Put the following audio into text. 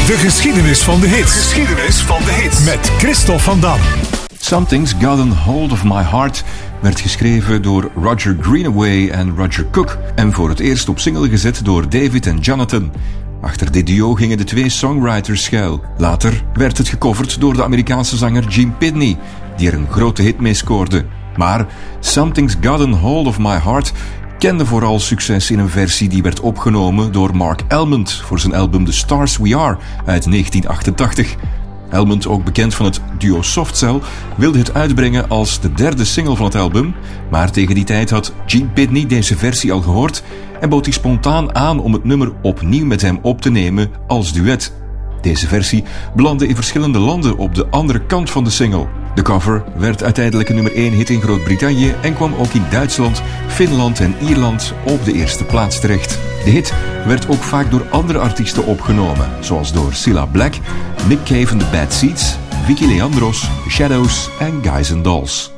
De geschiedenis van de hits. Geschiedenis van de hits. Met Christophe van Dam. Something's Gotten Hold of My Heart werd geschreven door Roger Greenaway en Roger Cook en voor het eerst op single gezet door David en Jonathan. Achter dit duo gingen de twee songwriters schuil. Later werd het gecoverd door de Amerikaanse zanger Gene Pitney, die er een grote hit mee scoorde. Maar Something's Gotten Hold of My Heart kende vooral succes in een versie die werd opgenomen door Mark Almond voor zijn album The Stars We Are uit 1988. Almond, ook bekend van het duo Soft Cell, wilde het uitbrengen als de derde single van het album, maar tegen die tijd had Gene Pitney deze versie al gehoord en bood hij spontaan aan om het nummer opnieuw met hem op te nemen als duet. Deze versie belandde in verschillende landen op de andere kant van de single. De cover werd uiteindelijk een nummer 1 hit in Groot-Brittannië en kwam ook in Duitsland, Finland en Ierland op de eerste plaats terecht. De hit werd ook vaak door andere artiesten opgenomen, zoals door Cilla Black, Nick Cave and the Bad Seeds, Vicky Leandros, The Shadows en Guys and Dolls.